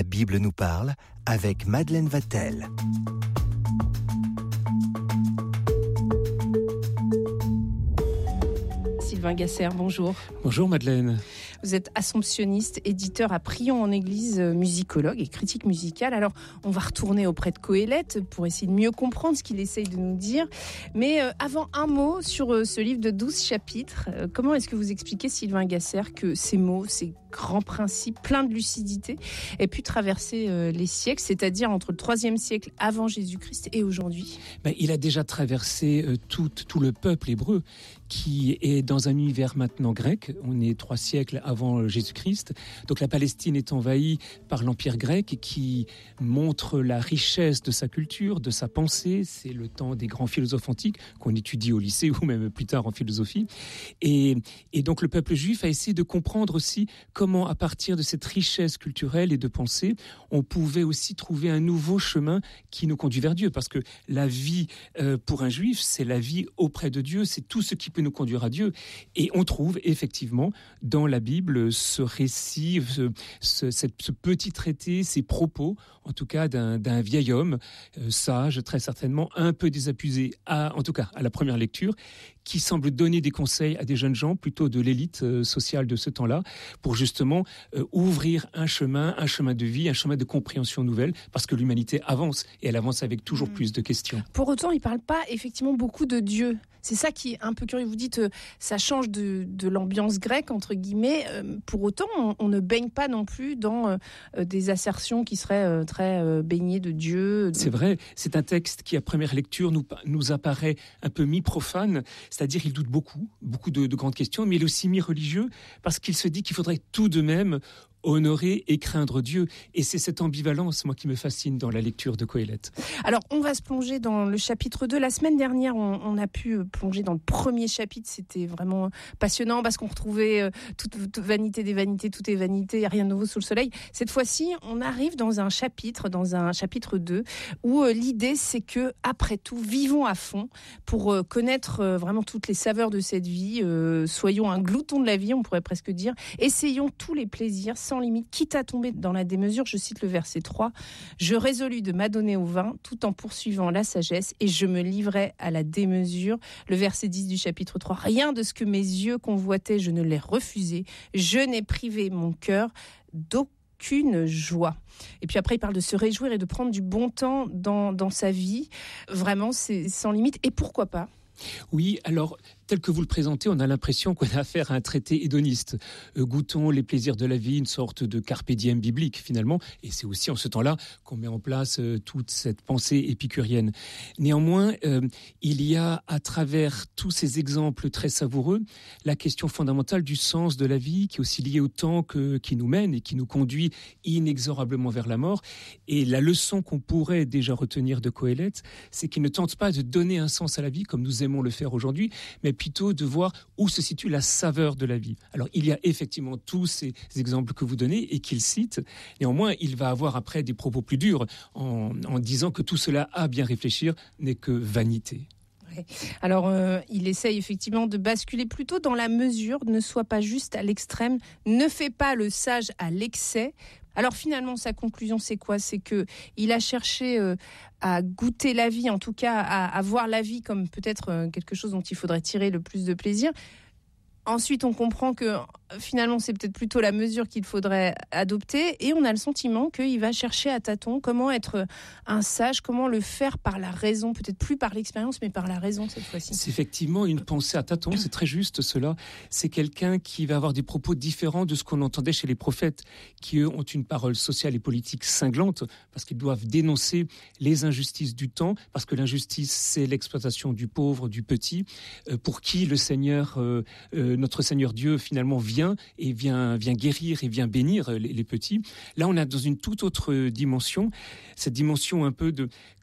la Bible nous parle avec Madeleine Vatel. Sylvain Gasser, bonjour. Bonjour Madeleine. Vous êtes assomptionniste, éditeur à Prions en Église, musicologue et critique musicale. Alors, on va retourner auprès de Qoéleth pour essayer de mieux comprendre ce qu'il essaye de nous dire. Mais avant, un mot sur ce livre de 12 chapitres. Comment est-ce que vous expliquez, Sylvain Gasser, que ces mots, ces grands principes, pleins de lucidité, aient pu traverser les siècles, c'est-à-dire entre le 3e siècle avant Jésus-Christ et aujourd'hui ? Il a déjà traversé tout le peuple hébreu qui est dans un univers maintenant grec. On est 3 siècles avant Jésus-Christ. Donc la Palestine est envahie par l'Empire grec qui montre la richesse de sa culture, de sa pensée. C'est le temps des grands philosophes antiques qu'on étudie au lycée ou même plus tard en philosophie. Et donc le peuple juif a essayé de comprendre aussi comment, à partir de cette richesse culturelle et de pensée, on pouvait aussi trouver un nouveau chemin qui nous conduit vers Dieu. Parce que la vie pour un juif, c'est la vie auprès de Dieu, c'est tout ce qui peut nous conduire à Dieu. Et on trouve effectivement dans la Bible ce récit, ce petit traité, ces propos, en tout cas d'un vieil homme, sage, très certainement, un peu désabusé, en tout cas à la première lecture, qui semble donner des conseils à des jeunes gens, plutôt de l'élite sociale de ce temps-là, pour justement ouvrir un chemin de vie, un chemin de compréhension nouvelle, parce que l'humanité avance, et elle avance avec toujours plus de questions. Pour autant, il ne parle pas effectivement beaucoup de Dieu. C'est ça qui est un peu curieux. Vous dites ça change de l'ambiance grecque, entre guillemets. Pour autant, on ne baigne pas non plus dans des assertions qui seraient très baignées de Dieu. C'est vrai, c'est un texte qui, à première lecture, nous apparaît un peu mi-profane, c'est-à-dire il doute beaucoup de grandes questions, mais il est aussi mi-religieux, parce qu'il se dit qu'il faudrait tout de même honorer et craindre Dieu. Et c'est cette ambivalence, moi, qui me fascine dans la lecture de Qoéleth. Alors, on va se plonger dans le chapitre 2. La semaine dernière, on a pu plonger dans le premier chapitre. C'était vraiment passionnant parce qu'on retrouvait toute vanité des vanités, tout est vanité, rien de nouveau sous le soleil. Cette fois-ci, on arrive dans un chapitre 2, où l'idée, c'est que, après tout, vivons à fond pour connaître vraiment toutes les saveurs de cette vie. Soyons un glouton de la vie, on pourrait presque dire. Essayons tous les plaisirs sans limite, quitte à tomber dans la démesure. Je cite le verset 3. « Je résolus de m'adonner au vin tout en poursuivant la sagesse et je me livrai à la démesure. » Le verset 10 du chapitre 3. « Rien de ce que mes yeux convoitaient, je ne l'ai refusé. Je n'ai privé mon cœur d'aucune joie. » Et puis après, il parle de se réjouir et de prendre du bon temps dans sa vie. Vraiment, c'est sans limite. Et pourquoi pas ? Oui, alors, tel que vous le présentez, on a l'impression qu'on a affaire à un traité hédoniste. Goûtons les plaisirs de la vie, une sorte de carpe diem biblique, finalement. Et c'est aussi en ce temps-là qu'on met en place toute cette pensée épicurienne. Néanmoins, il y a, à travers tous ces exemples très savoureux, la question fondamentale du sens de la vie, qui est aussi liée au temps qui nous mène et qui nous conduit inexorablement vers la mort. Et la leçon qu'on pourrait déjà retenir de Qoéleth, c'est qu'il ne tente pas de donner un sens à la vie, comme nous aimons le faire aujourd'hui, mais plutôt de voir où se situe la saveur de la vie. Alors, il y a effectivement tous ces exemples que vous donnez et qu'il cite. Néanmoins, il va avoir après des propos plus durs en disant que tout cela, à bien réfléchir, n'est que vanité. Alors, il essaye effectivement de basculer plutôt dans la mesure, ne sois pas juste à l'extrême, ne fais pas le sage à l'excès. Alors finalement, sa conclusion, c'est quoi ? C'est qu'il a cherché à goûter la vie, en tout cas à voir la vie comme peut-être quelque chose dont il faudrait tirer le plus de plaisir. Ensuite, on comprend que finalement, c'est peut-être plutôt la mesure qu'il faudrait adopter et on a le sentiment qu'il va chercher à tâtons comment être un sage, comment le faire par la raison, peut-être plus par l'expérience, mais par la raison cette fois-ci. C'est effectivement une pensée à tâtons, c'est très juste cela. C'est quelqu'un qui va avoir des propos différents de ce qu'on entendait chez les prophètes, qui eux ont une parole sociale et politique cinglante, parce qu'ils doivent dénoncer les injustices du temps, parce que l'injustice, c'est l'exploitation du pauvre, du petit, pour qui le Seigneur... notre Seigneur Dieu finalement vient guérir et vient bénir les petits. Là, on est dans une toute autre dimension, cette dimension un peu de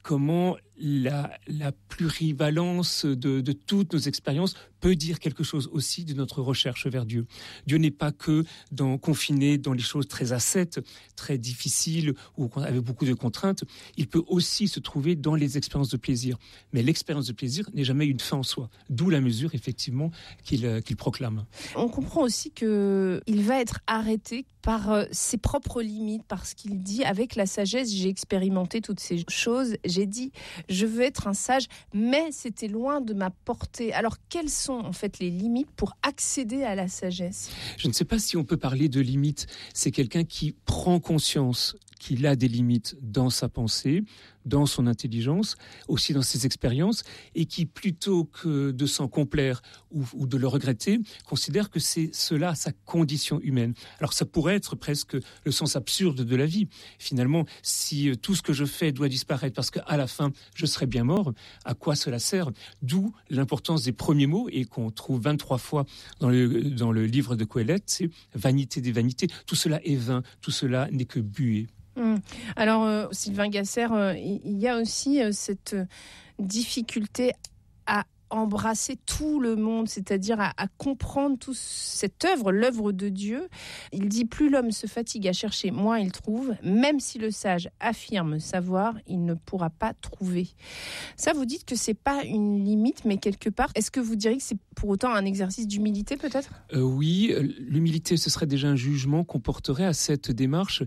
comment la plurivalence de toutes nos expériences peut dire quelque chose aussi de notre recherche vers Dieu. Dieu n'est pas que confiné dans les choses très ascètes, très difficiles ou avec beaucoup de contraintes. Il peut aussi se trouver dans les expériences de plaisir. Mais l'expérience de plaisir n'est jamais une fin en soi. D'où la mesure, effectivement, qu'il proclame. On comprend aussi qu'il va être arrêté par ses propres limites, parce qu'il dit, avec la sagesse, j'ai expérimenté toutes ces choses, j'ai dit, je veux être un sage, mais c'était loin de ma portée. Alors, quelles sont en fait les limites pour accéder à la sagesse ? Je ne sais pas si on peut parler de limites. C'est quelqu'un qui prend conscience qu'il a des limites dans sa pensée, dans son intelligence, aussi dans ses expériences, et qui, plutôt que de s'en complaire ou de le regretter, considère que c'est cela sa condition humaine. Alors ça pourrait être presque le sens absurde de la vie. Finalement, si tout ce que je fais doit disparaître parce qu'à la fin, je serai bien mort, à quoi cela sert ? D'où l'importance des premiers mots, et qu'on trouve 23 fois dans le livre de Coëlette, c'est « vanité des vanités ». Tout cela est vain, tout cela n'est que buée. Alors, Sylvain Gasser, il y a aussi cette difficulté à embrasser tout le monde, c'est-à-dire à comprendre toute cette œuvre, l'œuvre de Dieu. Il dit, plus l'homme se fatigue à chercher, moins il trouve. Même si le sage affirme savoir, il ne pourra pas trouver. Ça, vous dites que c'est pas une limite, mais quelque part, est-ce que vous diriez que c'est pour autant un exercice d'humilité, peut-être ? Oui, l'humilité, ce serait déjà un jugement qu'on porterait à cette démarche.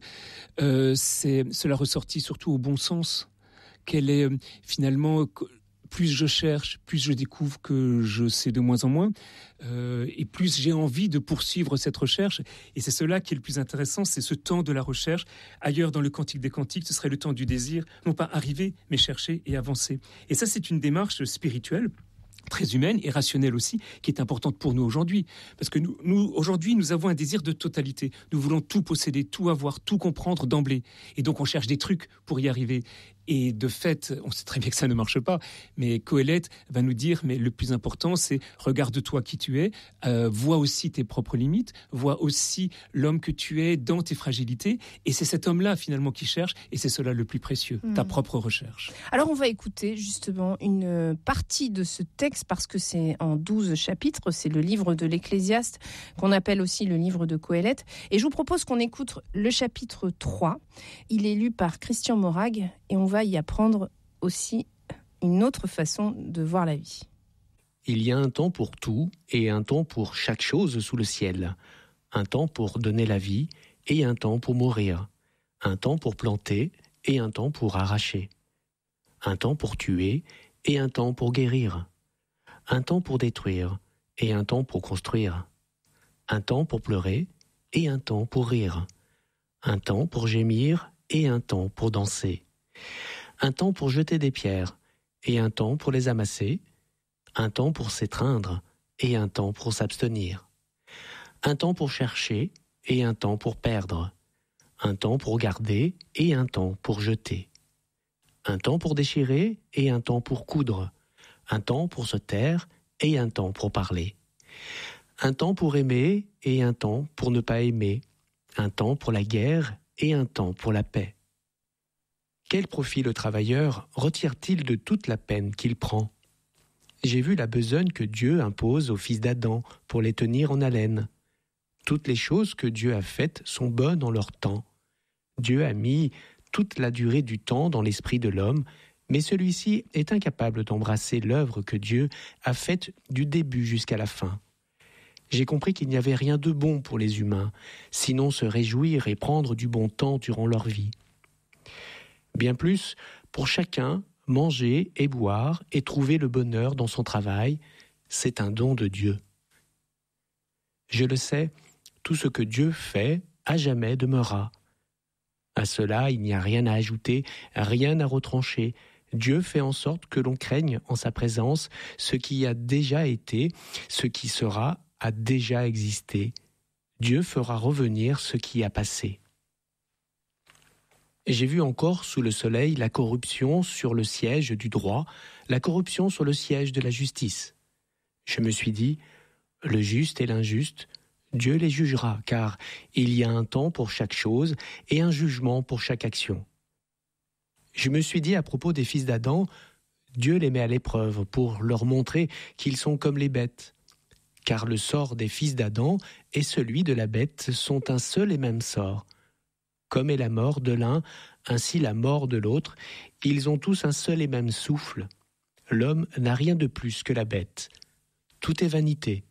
Cela ressortit surtout au bon sens. Quelle est finalement... Plus je cherche, plus je découvre que je sais de moins en moins, et plus j'ai envie de poursuivre cette recherche. Et c'est cela qui est le plus intéressant, c'est ce temps de la recherche. Ailleurs, dans le Cantique des Cantiques, ce serait le temps du désir, non pas arriver, mais chercher et avancer. Et ça, c'est une démarche spirituelle, très humaine et rationnelle aussi, qui est importante pour nous aujourd'hui. Parce que nous aujourd'hui, nous avons un désir de totalité. Nous voulons tout posséder, tout avoir, tout comprendre d'emblée. Et donc, on cherche des trucs pour y arriver. Et de fait, on sait très bien que ça ne marche pas, mais Coëlette va nous dire, mais le plus important, c'est regarde-toi qui tu es, vois aussi tes propres limites, vois aussi l'homme que tu es dans tes fragilités, et c'est cet homme-là finalement qui cherche, et c'est cela le plus précieux, ta propre recherche. Alors on va écouter justement une partie de ce texte, parce que c'est en 12 chapitres, c'est le livre de l'Ecclésiaste, qu'on appelle aussi le livre de Coëlette, et je vous propose qu'on écoute le chapitre 3, il est lu par Christian Morag, et on va y apprendre aussi une autre façon de voir la vie. Il y a un temps pour tout et un temps pour chaque chose sous le ciel. Un temps pour donner la vie et un temps pour mourir. Un temps pour planter et un temps pour arracher. Un temps pour tuer et un temps pour guérir. Un temps pour détruire et un temps pour construire. Un temps pour pleurer et un temps pour rire. Un temps pour gémir et un temps pour danser. Un temps pour jeter des pierres et un temps pour les amasser. Un temps pour s'étreindre et un temps pour s'abstenir. Un temps pour chercher et un temps pour perdre. Un temps pour garder et un temps pour jeter. Un temps pour déchirer et un temps pour coudre. Un temps pour se taire et un temps pour parler. Un temps pour aimer et un temps pour ne pas aimer. Un temps pour la guerre et un temps pour la paix. Quel profit le travailleur retire-t-il de toute la peine qu'il prend ? J'ai vu la besogne que Dieu impose aux fils d'Adam pour les tenir en haleine. Toutes les choses que Dieu a faites sont bonnes en leur temps. Dieu a mis toute la durée du temps dans l'esprit de l'homme, mais celui-ci est incapable d'embrasser l'œuvre que Dieu a faite du début jusqu'à la fin. J'ai compris qu'il n'y avait rien de bon pour les humains, sinon se réjouir et prendre du bon temps durant leur vie. Bien plus, pour chacun, manger et boire et trouver le bonheur dans son travail, c'est un don de Dieu. Je le sais, tout ce que Dieu fait, à jamais demeurera. À cela, il n'y a rien à ajouter, rien à retrancher. Dieu fait en sorte que l'on craigne en sa présence ce qui a déjà été, ce qui sera, a déjà existé. Dieu fera revenir ce qui a passé. J'ai vu encore sous le soleil la corruption sur le siège du droit, la corruption sur le siège de la justice. Je me suis dit, le juste et l'injuste, Dieu les jugera, car il y a un temps pour chaque chose et un jugement pour chaque action. Je me suis dit à propos des fils d'Adam, Dieu les met à l'épreuve pour leur montrer qu'ils sont comme les bêtes. Car le sort des fils d'Adam et celui de la bête sont un seul et même sort. Comme est la mort de l'un, ainsi la mort de l'autre, ils ont tous un seul et même souffle. L'homme n'a rien de plus que la bête. Tout est vanité.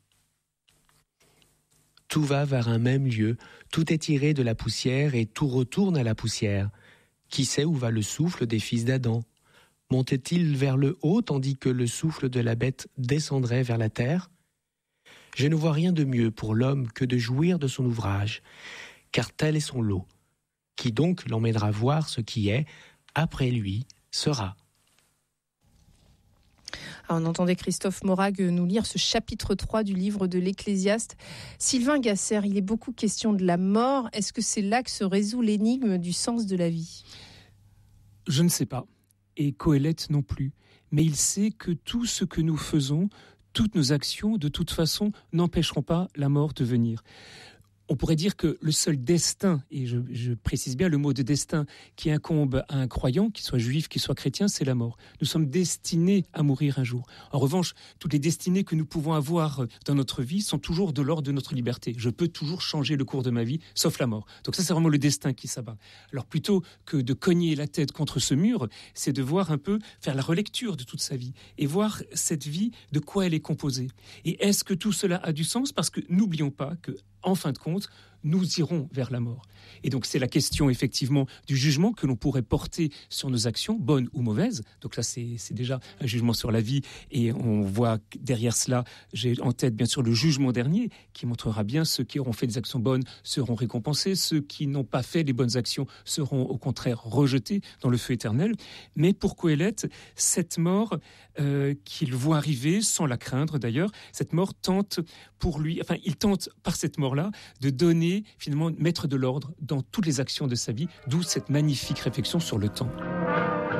Tout va vers un même lieu, tout est tiré de la poussière et tout retourne à la poussière. Qui sait où va le souffle des fils d'Adam ? Monte-t-il vers le haut tandis que le souffle de la bête descendrait vers la terre ? Je ne vois rien de mieux pour l'homme que de jouir de son ouvrage, car tel est son lot. Qui donc l'emmènera voir ce qui est, après lui, sera. Alors, on entendait Christophe Morag nous lire ce chapitre 3 du livre de l'Ecclésiaste. Sylvain Gasser, il est beaucoup question de la mort. Est-ce que c'est là que se résout l'énigme du sens de la vie ? Je ne sais pas, et Qoéleth non plus. Mais il sait que tout ce que nous faisons, toutes nos actions, de toute façon, n'empêcheront pas la mort de venir. On pourrait dire que le seul destin, et je précise bien le mot de destin, qui incombe à un croyant, qu'il soit juif, qu'il soit chrétien, c'est la mort. Nous sommes destinés à mourir un jour. En revanche, toutes les destinées que nous pouvons avoir dans notre vie sont toujours de l'ordre de notre liberté. Je peux toujours changer le cours de ma vie, sauf la mort. Donc ça, c'est vraiment le destin qui s'abat. Alors plutôt que de cogner la tête contre ce mur, c'est de voir un peu, faire la relecture de toute sa vie et voir cette vie, de quoi elle est composée. Et est-ce que tout cela a du sens ? Parce que n'oublions pas que en fin de compte, nous irons vers la mort. Et donc c'est la question effectivement du jugement que l'on pourrait porter sur nos actions, bonnes ou mauvaises. Donc là c'est déjà un jugement sur la vie et on voit derrière cela, j'ai en tête bien sûr le jugement dernier qui montrera bien ceux qui auront fait des actions bonnes seront récompensés, ceux qui n'ont pas fait les bonnes actions seront au contraire rejetés dans le feu éternel. Mais pour Qoéleth, cette mort qu'il voit arriver sans la craindre d'ailleurs, cette mort tente pour lui, enfin il tente par cette mort-là de donner finalement mettre de l'ordre dans toutes les actions de sa vie, d'où cette magnifique réflexion sur le temps.